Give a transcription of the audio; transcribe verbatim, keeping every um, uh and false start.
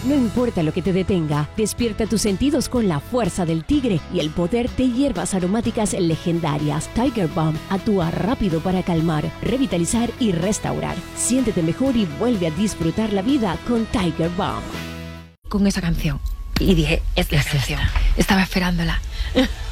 No importa lo que te detenga, despierta tus sentidos con la fuerza del tigre y el poder de hierbas aromáticas legendarias. Tiger Balm actúa rápido para calmar, revitalizar y restaurar. Siéntete mejor y vuelve a disfrutar la vida con Tiger Balm. Con esa canción. Y dije, es la canción. Estaba esperándola.